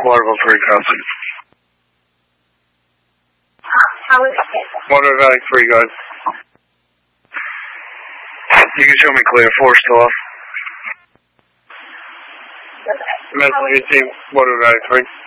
Waterville 3, copy. Waterville Valley 3, go ahead. You can show me clear, 4 still off. Message team, Waterville Valley 3.